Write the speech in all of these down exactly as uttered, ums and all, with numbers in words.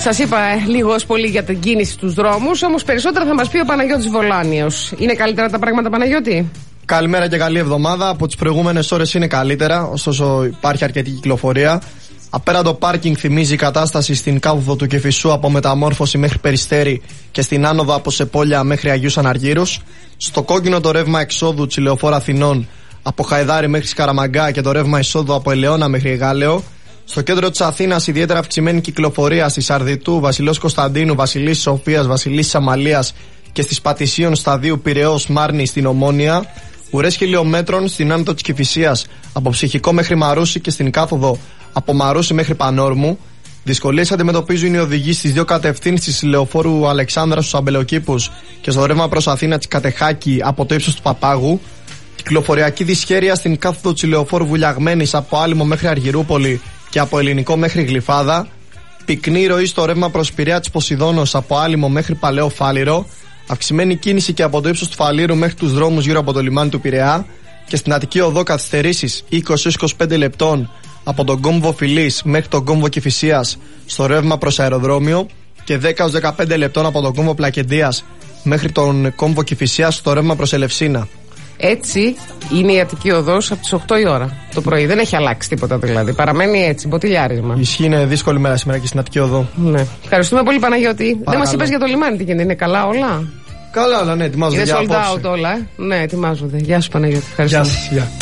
Σας είπα ε, λίγο πολύ για την κίνηση στους δρόμους, όμως περισσότερα θα μας πει ο Παναγιώτης Βολάνιος. Είναι καλύτερα τα πράγματα, Παναγιώτη? Καλημέρα και καλή εβδομάδα. Από τις προηγούμενες ώρες είναι καλύτερα, ωστόσο υπάρχει αρκετή κυκλοφορία. Απέραντο πάρκινγκ θυμίζει η κατάσταση στην κάθοδο του Κηφισού από Μεταμόρφωση μέχρι Περιστέρι και στην άνοδο από Σεπόλια μέχρι Αγίους Αναργύρους. Στο κόκκινο το ρεύμα εξόδου Τσιλεοφόρα Αθηνών από Χαϊδάρι μέχρι Σκαραμαγκά και το ρεύμα εισόδου από Ελαιώνα μέχρι Εγάλεο. Στο κέντρο της Αθήνας ιδιαίτερα αυξημένη κυκλοφορία στη Σαρδιτού, Βασιλέως Κωνσταντίνου, Βασιλής Σοφίας, Βασιλής Αμαλίας και στις Πατησίων Σταδίου Πειραιώς Μάρνη στην Ομόνια. Ουρές χιλιόμετρων στην άνοδο της Κηφισίας από Ψυχικό μέχρι Μαρούσι και στην κάθοδο από Μαρούσι μέχρι Πανόρμου. Δυσκολίες αντιμετωπίζουν οι οδηγοί στις δύο κατευθύνσεις Λεωφόρου Αλεξάνδρα στους Αμπελοκήπους και στο ρεύμα προς Αθήνα της Κατεχάκη από το ύψος του Παπάγου. Κυκλοφοριακή δυσχέρεια στην κάθοδο της Λεωφόρου Βουλιαγμένης από Άλυμο μέχρι Αργυρούπολη και από Ελληνικό μέχρι Γλυφάδα. Πυκνή ροή στο ρεύμα προς Πειραιά της Ποσειδώνος από Άλυμο μέχρι Παλαιό Φάληρο. Αυξημένη κίνηση και από το ύψος του Φαλήρου μέχρι τους δρόμους γύρω από το λιμάνι του Πειραιά. Και στην Αττική Οδό καθυστερήσεις είκοσι με είκοσι πέντε λεπτών από τον κόμβο Φιλής μέχρι τον κόμβο Κηφισίας στο ρεύμα προς αεροδρόμιο και δέκα με δεκαπέντε λεπτών από τον κόμβο Πλακεντίας μέχρι τον κόμβο Κηφισίας στο ρεύμα προς Ελευσίνα. Έτσι είναι η Αττική Οδός από τις οκτώ η ώρα το πρωί. Δεν έχει αλλάξει τίποτα δηλαδή. Παραμένει έτσι, μποτιλιάρισμα. Ισχύει, είναι δύσκολη μέρα σήμερα και στην Αττική Οδό. Ναι. Ευχαριστούμε πολύ, Παναγιώτη. Δεν μας είπες για το λιμάνι, τι γίνεται, είναι καλά όλα? Καλά, όλα, ναι, ετοιμάζονται. Είναι sold out όλα, ε? Ναι, ετοιμάζονται. Γεια σου, Παναγιώτη. Ευχαριστώ. Γεια σας, γεια.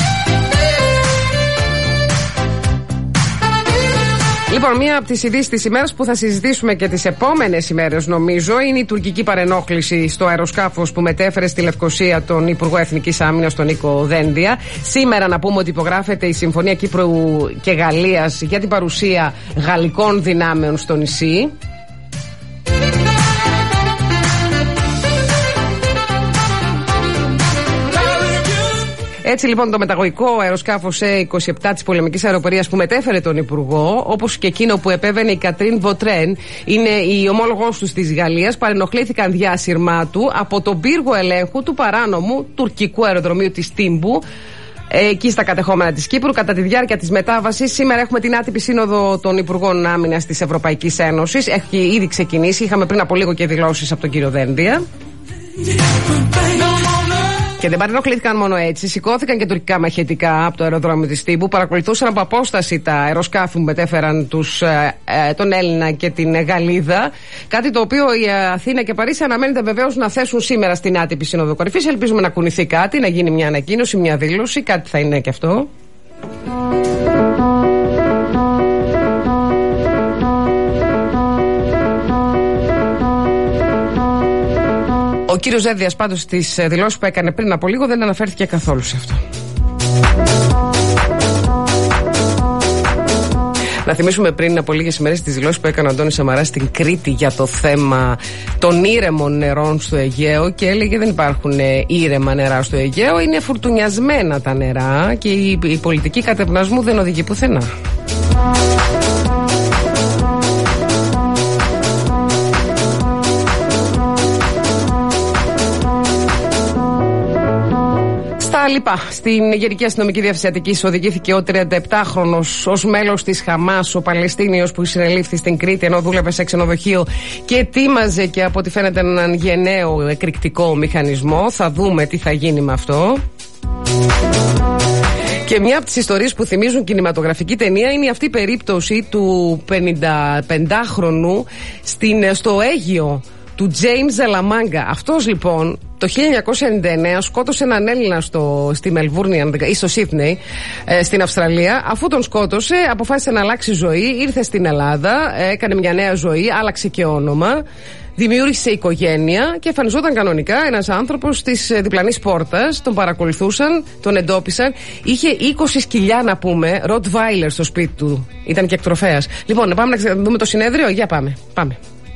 Λοιπόν, μία από τις ειδήσεις της ημέρας που θα συζητήσουμε και τις επόμενες ημέρες, νομίζω, είναι η τουρκική παρενόχληση στο αεροσκάφος που μετέφερε στη Λευκοσία τον Υπουργό Εθνικής Άμυνας, τον Νίκο Δένδια. Σήμερα να πούμε ότι υπογράφεται η Συμφωνία Κύπρου και Γαλλίας για την παρουσία γαλλικών δυνάμεων στο νησί. Έτσι λοιπόν το μεταγωγικό αεροσκάφος Ε είκοσι επτά της πολεμικής αεροπορίας που μετέφερε τον Υπουργό, όπως και εκείνο που επέβαινε η Κατρίν Βοτρέν, είναι η ομόλογός του της Γαλλίας, παρενοχλήθηκαν διάσυρμά του από τον πύργο ελέγχου του παράνομου τουρκικού αεροδρομίου της Τύμπου, εκεί στα κατεχόμενα της Κύπρου, κατά τη διάρκεια της μετάβασης. Σήμερα έχουμε την άτυπη σύνοδο των Υπουργών Άμυνας της Ευρωπαϊκής Ένωσης. Έχει ήδη ξεκινήσει. Είχαμε πριν από λίγο και δηλώσεις από τον κύριο Δένδια. Και δεν παρενοχλήθηκαν μόνο έτσι, σηκώθηκαν και τουρκικά μαχητικά από το αεροδρόμιο της Τύμπου, παρακολουθούσαν από απόσταση τα αεροσκάφη που μετέφεραν τους, ε, ε, τον Έλληνα και την Γαλλίδα. Κάτι το οποίο η Αθήνα και Παρίσι αναμένεται βεβαίως να θέσουν σήμερα στην άτυπη Σύνοδο Κορυφής. Ελπίζουμε να κουνηθεί κάτι, να γίνει μια ανακοίνωση, μια δήλωση, κάτι θα είναι και αυτό. Ο κύριος Δένδιας πάντως στις δηλώσεις που έκανε πριν από λίγο δεν αναφέρθηκε καθόλου σε αυτό. Να θυμίσουμε πριν από λίγες ημέρες τις δηλώσεις που έκανε ο Αντώνης Σαμαράς στην Κρήτη για το θέμα των ήρεμων νερών στο Αιγαίο και έλεγε δεν υπάρχουν ήρεμα νερά στο Αιγαίο, είναι φουρτουνιασμένα τα νερά και η, η πολιτική κατευνασμού δεν οδηγεί πουθενά. Λοιπά. Στην Γενική Αστυνομική Διεύθυνση Αττικής οδηγήθηκε ο τριανταεπτάχρονος ως μέλος της Χαμάς, ο Παλαιστίνιος που συνελήφθη στην Κρήτη ενώ δούλευε σε ξενοδοχείο και ετοίμαζε και από ό,τι φαίνεται έναν γενναίο εκρηκτικό μηχανισμό. Θα δούμε τι θα γίνει με αυτό. Και μια από τις ιστορίες που θυμίζουν κινηματογραφική ταινία είναι αυτή η περίπτωση του πενηνταπεντάχρονου στην, στο Αίγυο του James Ζαλαμάγκα. Αυτός λοιπόν το χίλια εννιακόσια ενενήντα εννέα σκότωσε έναν Έλληνα στο, στη Μελβούρνη ή στο Σίδνεϊ, ε, στην Αυστραλία. Αφού τον σκότωσε, αποφάσισε να αλλάξει ζωή, ήρθε στην Ελλάδα, ε, έκανε μια νέα ζωή, άλλαξε και όνομα, δημιούργησε οικογένεια και εμφανιζόταν κανονικά ένας άνθρωπος της διπλανής πόρτας. Τον παρακολουθούσαν, τον εντόπισαν. Είχε είκοσι σκυλιά να πούμε, Rottweiler στο σπίτι του. Ήταν και εκτροφέας. Λοιπόν, να πάμε να δούμε το συνέδριο. Για πάμε. Πάμε.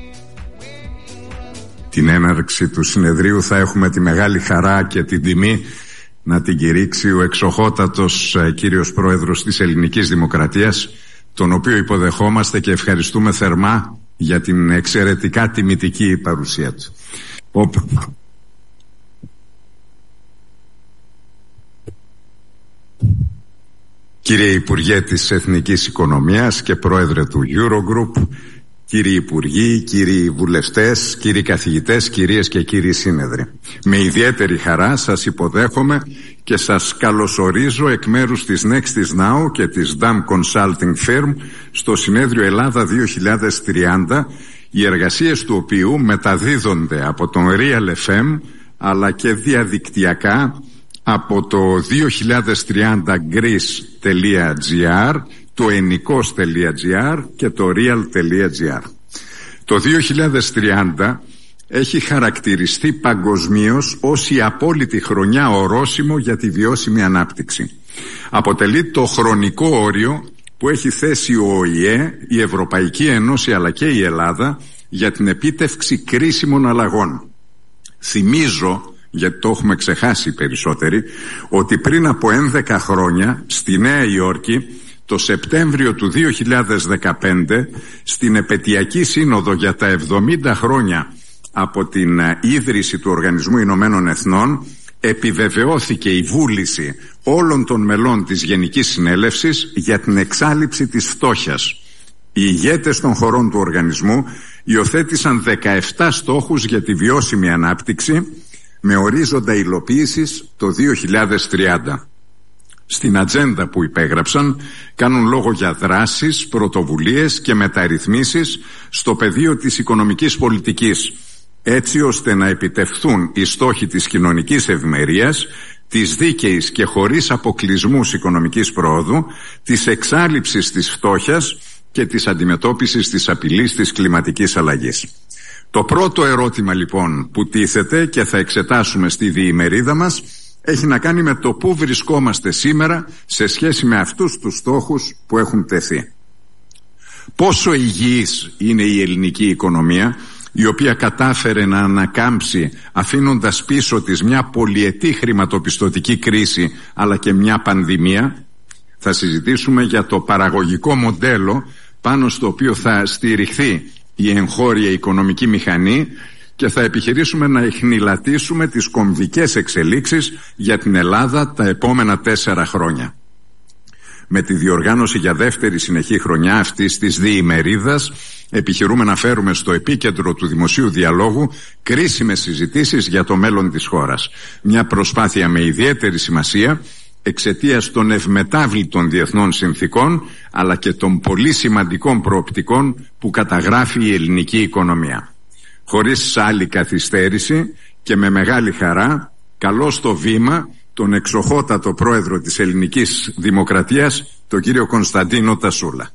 Την έναρξη του συνεδρίου θα έχουμε τη μεγάλη χαρά και την τιμή να την κηρύξει ο εξοχότατος ε, κύριος Πρόεδρος της Ελληνικής Δημοκρατίας, τον οποίο υποδεχόμαστε και ευχαριστούμε θερμά για την εξαιρετικά τιμητική παρουσία του. Ο... Κύριε Υπουργέ της Εθνικής Οικονομίας και Πρόεδρε του Eurogroup, κύριοι υπουργοί, κύριοι βουλευτές, κύριοι καθηγητές, κυρίες και κύριοι σύνεδροι. Με ιδιαίτερη χαρά σας υποδέχομαι και σας καλωσορίζω εκ μέρους της Nextis Now και της Dam Consulting Firm στο συνέδριο Ελλάδα δύο χιλιάδες τριάντα, οι εργασίες του οποίου μεταδίδονται από τον Real εφ εμ αλλά και διαδικτυακά από το δύο χιλιάδες τριάντα greece τελεία gr, το ενικός τελεία gr και το real τελεία gr. Το δύο χιλιάδες τριάντα έχει χαρακτηριστεί παγκοσμίως ως η απόλυτη χρονιά ορόσημο για τη βιώσιμη ανάπτυξη. Αποτελεί το χρονικό όριο που έχει θέσει ο Ο Η Ε, η Ευρωπαϊκή Ένωση αλλά και η Ελλάδα για την επίτευξη κρίσιμων αλλαγών. Θυμίζω, γιατί το έχουμε ξεχάσει περισσότεροι, ότι πριν από έντεκα χρόνια στη Νέα Υόρκη, το Σεπτέμβριο του δύο χιλιάδες δεκαπέντε, στην επετειακή σύνοδο για τα εβδομήντα χρόνια από την ίδρυση του Οργανισμού Ηνωμένων Εθνών, επιβεβαιώθηκε η βούληση όλων των μελών της Γενικής Συνέλευσης για την εξάλειψη της φτώχειας. Οι ηγέτες των χωρών του οργανισμού υιοθέτησαν δεκαεπτά στόχους για τη βιώσιμη ανάπτυξη με ορίζοντα υλοποίησης το δύο χιλιάδες τριάντα. Στην ατζέντα που υπέγραψαν κάνουν λόγο για δράσεις, πρωτοβουλίες και μεταρρυθμίσεις στο πεδίο της οικονομικής πολιτικής, έτσι ώστε να επιτευχθούν οι στόχοι της κοινωνικής ευημερίας, της δίκαιης και χωρίς αποκλεισμούς οικονομικής πρόοδου, της εξάλειψης της φτώχειας και της αντιμετώπισης της απειλής της κλιματικής αλλαγής. Το πρώτο ερώτημα λοιπόν που τίθεται και θα εξετάσουμε στη διημερίδα μας έχει να κάνει με το πού βρισκόμαστε σήμερα σε σχέση με αυτούς τους στόχους που έχουν τεθεί. Πόσο υγιής είναι η ελληνική οικονομία, η οποία κατάφερε να ανακάμψει αφήνοντας πίσω της μια πολυετή χρηματοπιστωτική κρίση αλλά και μια πανδημία. Θα συζητήσουμε για το παραγωγικό μοντέλο πάνω στο οποίο θα στηριχθεί η εγχώρια οικονομική μηχανή και θα επιχειρήσουμε να εχνηλατήσουμε τις κομβικές εξελίξεις για την Ελλάδα τα επόμενα τέσσερα χρόνια. Με τη διοργάνωση για δεύτερη συνεχή χρονιά αυτής της διημερίδας επιχειρούμε να φέρουμε στο επίκεντρο του δημοσίου διαλόγου κρίσιμες συζητήσεις για το μέλλον της χώρας. Μια προσπάθεια με ιδιαίτερη σημασία εξαιτίας των ευμετάβλητων διεθνών συνθήκων αλλά και των πολύ σημαντικών προοπτικών που καταγράφει η ελληνική οικονομία. Χωρίς άλλη καθυστέρηση και με μεγάλη χαρά καλώ στο βήμα τον εξοχότατο πρόεδρο της Ελληνικής Δημοκρατίας, τον κύριο Κωνσταντίνο Τασούλα.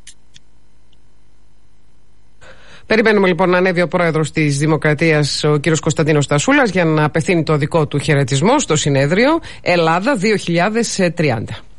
Περιμένουμε λοιπόν να ανέβει ο πρόεδρος της Δημοκρατίας, ο κύριος Κωνσταντίνος Τασούλας, για να απευθύνει το δικό του χαιρετισμό στο συνέδριο Ελλάδα δύο χιλιάδες τριάντα.